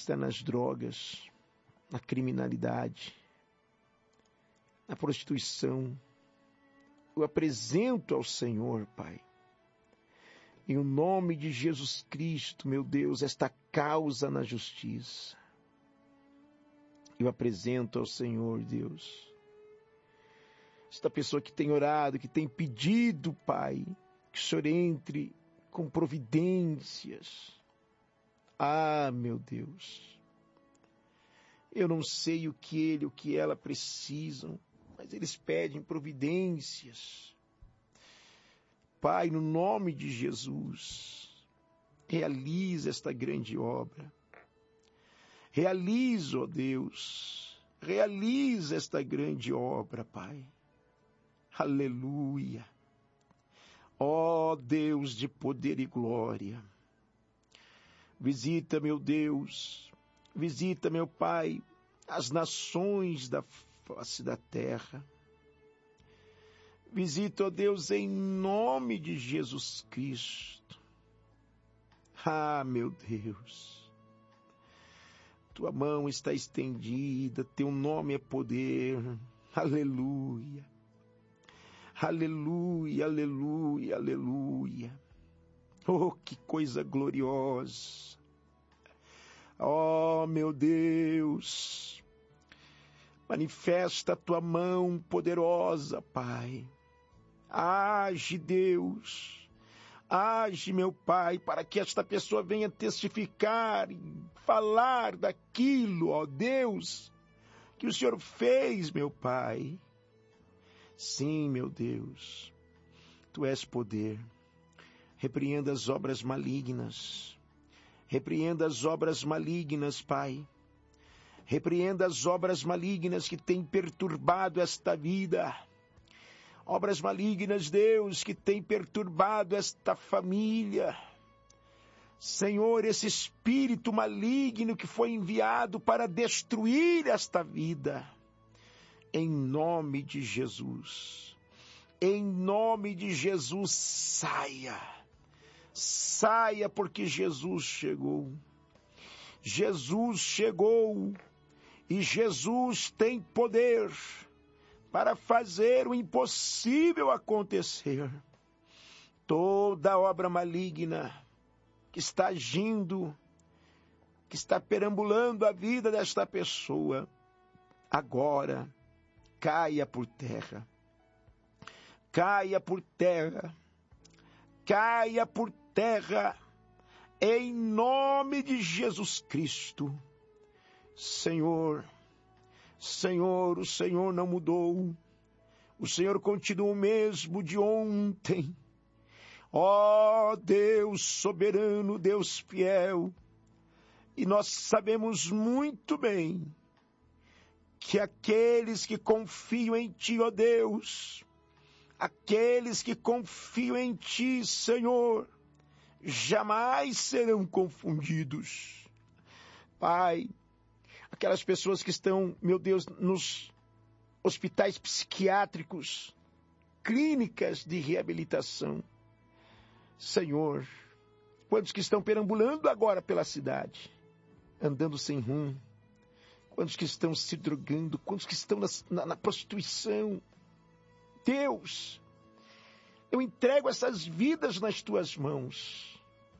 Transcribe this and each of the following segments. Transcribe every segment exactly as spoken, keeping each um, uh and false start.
está nas drogas, na criminalidade, na prostituição, eu apresento ao Senhor, Pai, em o nome de Jesus Cristo, meu Deus, esta causa na justiça. Eu apresento ao Senhor, Deus, esta pessoa que tem orado, que tem pedido, Pai, que o Senhor entre com providências. Ah, meu Deus, eu não sei o que ele, o que ela precisam, mas eles pedem providências. Pai, no nome de Jesus, realiza esta grande obra. Realiza, ó Deus, realiza esta grande obra, Pai. Aleluia. Ó Deus de poder e glória. Visita, meu Deus, visita, meu Pai, as nações da face da terra. Visita, ó Deus, em nome de Jesus Cristo. Ah, meu Deus, tua mão está estendida, teu nome é poder. Aleluia, aleluia, aleluia, aleluia. Oh, que coisa gloriosa. Oh, meu Deus, manifesta a tua mão poderosa, Pai. Age, Deus, age, meu Pai, para que esta pessoa venha testificar e falar daquilo, ó Deus, que o Senhor fez, meu Pai. Sim, meu Deus, tu és poder. Repreenda as obras malignas. Repreenda as obras malignas, Pai. Repreenda as obras malignas que têm perturbado esta vida. Obras malignas, Deus, que têm perturbado esta família. Senhor, esse espírito maligno que foi enviado para destruir esta vida. Em nome de Jesus. Em nome de Jesus, saia. Saia, porque Jesus chegou. Jesus chegou. E Jesus tem poder para fazer o impossível acontecer. Toda obra maligna que está agindo, que está perambulando a vida desta pessoa, agora caia por terra. Caia por terra. Caia por terra. Em nome de Jesus Cristo. Senhor, Senhor, o Senhor não mudou. O Senhor continua o mesmo de ontem. Ó Deus soberano, Deus fiel. E nós sabemos muito bem que aqueles que confiam em Ti, ó Deus, aqueles que confiam em Ti, Senhor, jamais serão confundidos. Pai, aquelas pessoas que estão, meu Deus, nos hospitais psiquiátricos, clínicas de reabilitação. Senhor, quantos que estão perambulando agora pela cidade, andando sem rumo, quantos que estão se drogando, quantos que estão nas, na, na prostituição. Deus, eu entrego essas vidas nas Tuas mãos.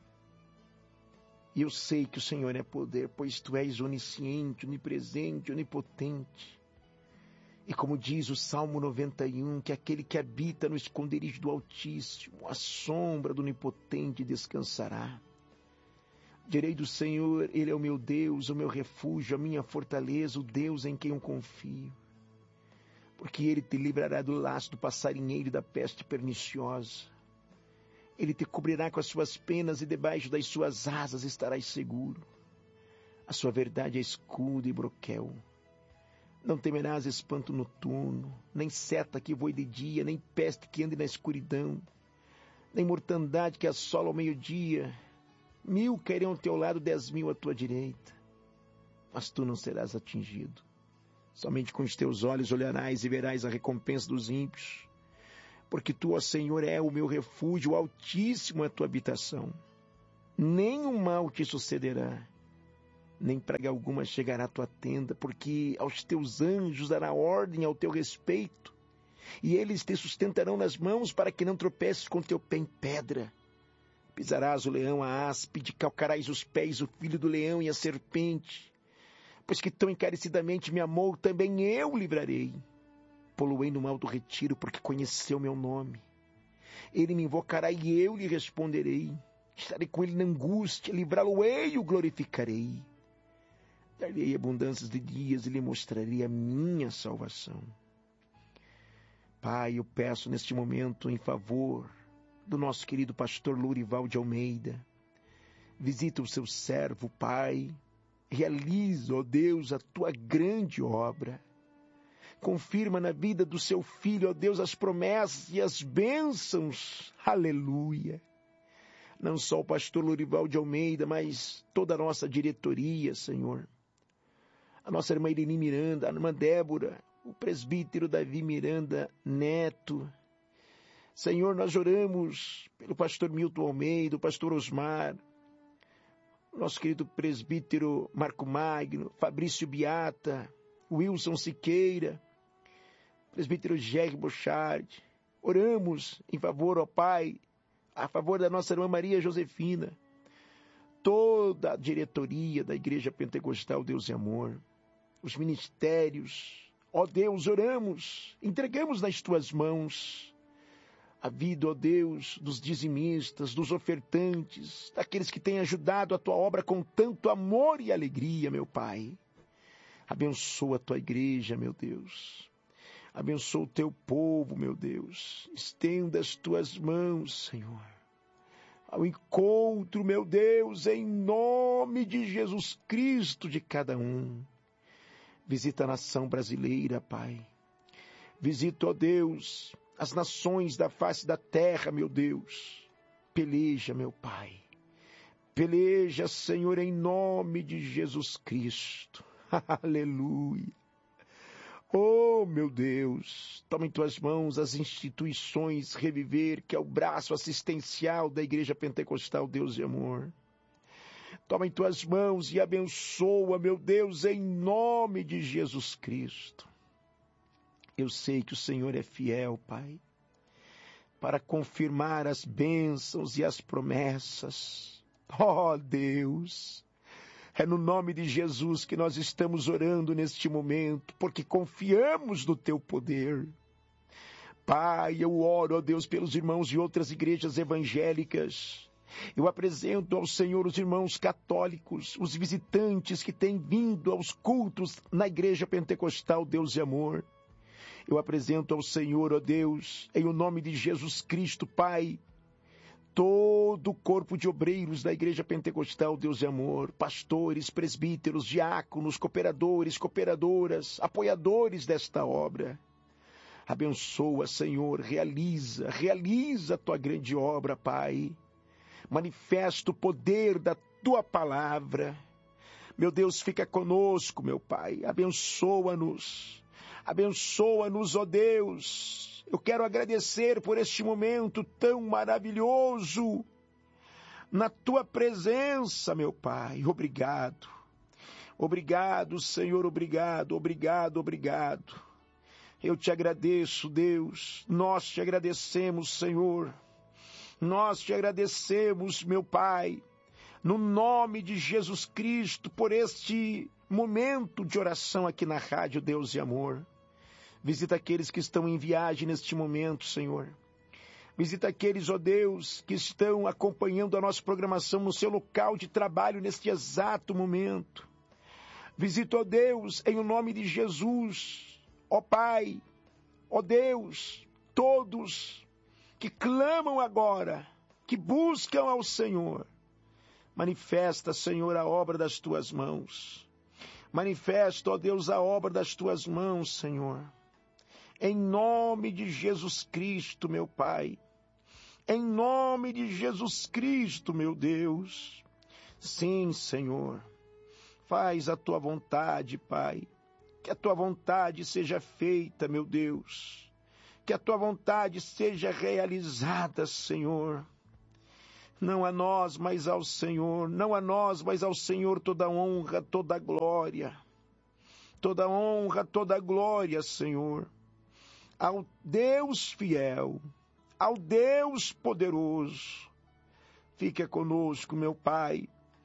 E eu sei que o Senhor é poder, pois Tu és onisciente, onipresente, onipotente. E como diz o Salmo noventa e um, que aquele que habita no esconderijo do Altíssimo, a sombra do Onipotente descansará. Direi do Senhor, Ele é o meu Deus, o meu refúgio, a minha fortaleza, o Deus em quem eu confio. Porque Ele te livrará do laço do passarinheiro e da peste perniciosa. Ele te cobrirá com as suas penas e debaixo das suas asas estarás seguro. A sua verdade é escudo e broquel. Não temerás espanto noturno, nem seta que voe de dia, nem peste que ande na escuridão, nem mortandade que assola ao meio-dia. Mil cairão ao teu lado, dez mil à tua direita, mas tu não serás atingido. Somente com os teus olhos olharás e verás a recompensa dos ímpios. Porque Tu, ó Senhor, é o meu refúgio, o Altíssimo é a Tua habitação. Nenhum mal te sucederá, nem praga alguma chegará à tua tenda, porque aos teus anjos dará ordem ao teu respeito, e eles te sustentarão nas mãos para que não tropeces com teu pé em pedra. Pisarás o leão, a áspide, calcarás os pés, o filho do leão e a serpente. Pois que tão encarecidamente me amou, também eu livrarei. Poloei no alto retiro, porque conheceu meu nome. Ele me invocará e eu lhe responderei. Estarei com ele na angústia, livrá-lo-ei e o glorificarei. Dar-lhe abundâncias de dias e lhe mostrarei a minha salvação. Pai, eu peço neste momento em favor do nosso querido pastor Lourival de Almeida. Visita o seu servo, Pai. Realiza, ó Deus, a tua grande obra. Confirma na vida do seu filho, ó Deus, as promessas e as bênçãos. Aleluia. Não só o pastor Lourival de Almeida, mas toda a nossa diretoria, Senhor. A nossa irmã Irene Miranda, a irmã Débora, o presbítero Davi Miranda Neto. Senhor, nós oramos pelo pastor Milton Almeida, o pastor Osmar, nosso querido presbítero Marco Magno, Fabrício Biata, Wilson Siqueira, presbítero Jerry Bochard. Oramos em favor, ó Pai, a favor da nossa irmã Maria Josefina, toda a diretoria da Igreja Pentecostal Deus e Amor, os ministérios. Ó Deus, oramos, entregamos nas tuas mãos a vida, ó Deus, dos dizimistas, dos ofertantes, daqueles que têm ajudado a tua obra com tanto amor e alegria, meu Pai. Abençoa a tua igreja, meu Deus. Abençoa o teu povo, meu Deus. Estenda as tuas mãos, Senhor, ao encontro, meu Deus, em nome de Jesus Cristo, de cada um. Visita a nação brasileira, Pai. Visita, ó Deus, as nações da face da terra, meu Deus. Peleja, meu Pai. Peleja, Senhor, em nome de Jesus Cristo. Aleluia. Oh, meu Deus, toma em tuas mãos as instituições Reviver, que é o braço assistencial da Igreja Pentecostal Deus e Amor. Toma em tuas mãos e abençoa, meu Deus, em nome de Jesus Cristo. Eu sei que o Senhor é fiel, Pai, para confirmar as bênçãos e as promessas. Oh, Deus, é no nome de Jesus que nós estamos orando neste momento, porque confiamos no teu poder. Pai, eu oro, ó Deus, pelos irmãos de outras igrejas evangélicas. Eu apresento ao Senhor os irmãos católicos, os visitantes que têm vindo aos cultos na Igreja Pentecostal Deus e Amor. Eu apresento ao Senhor, ó Deus, em o nome de Jesus Cristo, Pai, todo o corpo de obreiros da Igreja Pentecostal Deus e Amor, pastores, presbíteros, diáconos, cooperadores, cooperadoras, apoiadores desta obra. Abençoa, Senhor, realiza, realiza a tua grande obra, Pai. Manifesta o poder da tua palavra. Meu Deus, fica conosco, meu Pai. Abençoa-nos. Abençoa-nos, ó Deus. Eu quero agradecer por este momento tão maravilhoso na tua presença, meu Pai. Obrigado. Obrigado, Senhor, obrigado, obrigado, obrigado. Eu te agradeço, Deus. Nós te agradecemos, Senhor. Nós te agradecemos, meu Pai, no nome de Jesus Cristo, por este momento de oração aqui na Rádio Deus e Amor. Visita aqueles que estão em viagem neste momento, Senhor. Visita aqueles, ó Deus, que estão acompanhando a nossa programação no seu local de trabalho neste exato momento. Visita, ó Deus, em o nome de Jesus, ó Pai, ó Deus, todos que clamam agora, que buscam ao Senhor. Manifesta, Senhor, a obra das tuas mãos. Manifesta, ó Deus, a obra das tuas mãos, Senhor. Em nome de Jesus Cristo, meu Pai. Em nome de Jesus Cristo, meu Deus. Sim, Senhor. Faz a tua vontade, Pai. Que a tua vontade seja feita, meu Deus. Que a tua vontade seja realizada, Senhor. Não a nós, mas ao Senhor. Não a nós, mas ao Senhor toda honra, toda glória. Toda honra, toda glória, Senhor. Ao Deus fiel, ao Deus poderoso. Fica conosco, meu Pai.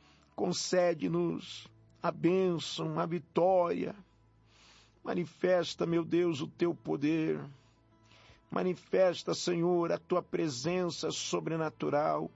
Concede-nos a bênção, a vitória. Manifesta, meu Deus, o teu poder. Manifesta, Senhor, a tua presença sobrenatural.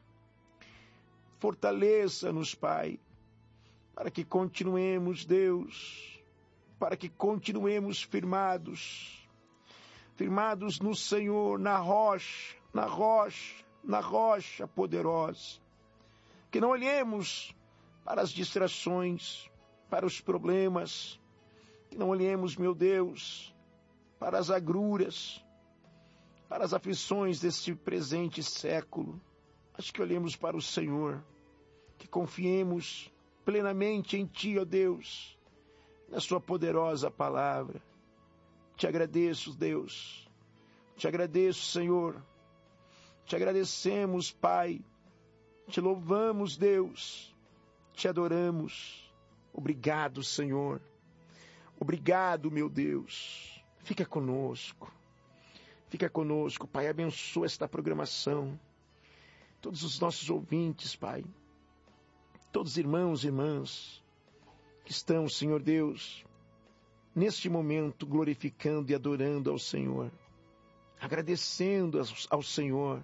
Fortaleça-nos, Pai, para que continuemos, Deus, para que continuemos firmados, firmados no Senhor, na rocha, na rocha, na rocha poderosa. Que não olhemos para as distrações, para os problemas, que não olhemos, meu Deus, para as agruras, para as aflições deste presente século, mas que olhemos para o Senhor, que confiemos plenamente em Ti, ó Deus, na Sua poderosa palavra. Te agradeço, Deus, te agradeço, Senhor, te agradecemos, Pai, te louvamos, Deus, te adoramos. Obrigado, Senhor, obrigado, meu Deus. Fica conosco, fica conosco, Pai, abençoa esta programação, todos os nossos ouvintes, Pai, todos os irmãos e irmãs que estão, Senhor Deus, neste momento glorificando e adorando ao Senhor, agradecendo ao Senhor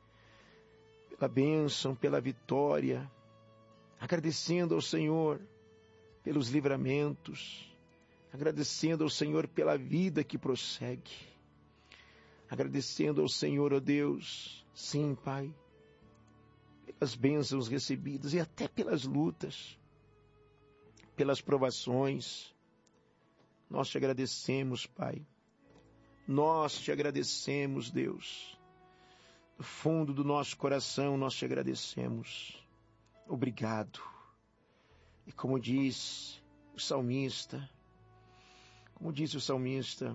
pela bênção, pela vitória, agradecendo ao Senhor pelos livramentos, agradecendo ao Senhor pela vida que prossegue, agradecendo ao Senhor, ó Deus, sim, Pai, pelas bênçãos recebidas e até pelas lutas, pelas provações. Nós te agradecemos, Pai. Nós te agradecemos, Deus. Do fundo do nosso coração, nós te agradecemos. Obrigado. E como diz o salmista, como disse o salmista,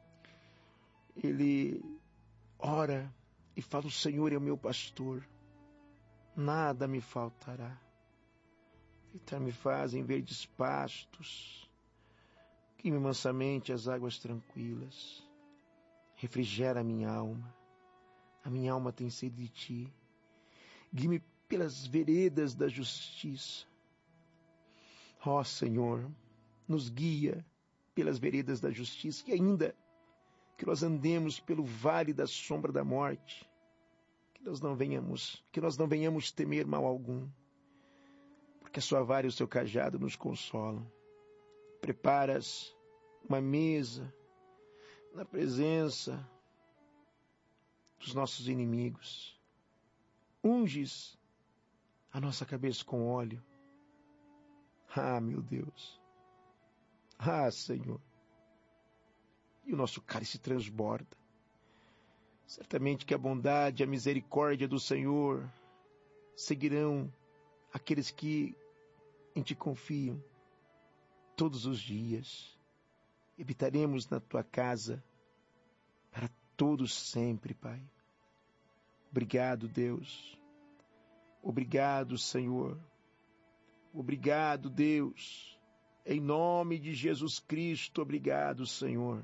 ele ora e fala: o Senhor é o meu pastor, nada me faltará. Deitar-me faz em verdes pastos, guie-me mansamente às águas tranquilas. Refrigera a minha alma, a minha alma tem sede de ti. Guie-me pelas veredas da justiça. Ó Senhor, nos guia pelas veredas da justiça, e ainda que nós andemos pelo vale da sombra da morte, que nós não venhamos, que nós não venhamos temer mal algum, porque a sua vara e o seu cajado nos consolam. Preparas uma mesa na presença dos nossos inimigos. Unges a nossa cabeça com óleo. Ah, meu Deus. Ah, Senhor. E o nosso cálice transborda. Certamente que a bondade e a misericórdia do Senhor seguirão aqueles que em ti confiam todos os dias. Habitaremos na tua casa para todos sempre, Pai. Obrigado, Deus. Obrigado, Senhor. Obrigado, Deus. Em nome de Jesus Cristo, obrigado, Senhor.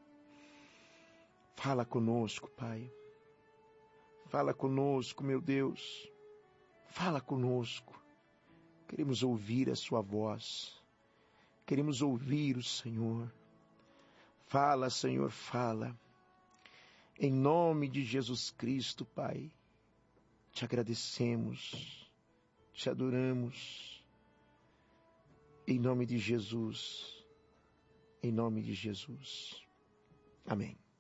Fala conosco, Pai. Fala conosco, meu Deus. Fala conosco. Queremos ouvir a sua voz. Queremos ouvir o Senhor. Fala, Senhor, fala. Em nome de Jesus Cristo, Pai, te agradecemos, te adoramos. Em nome de Jesus. Em nome de Jesus. Amém.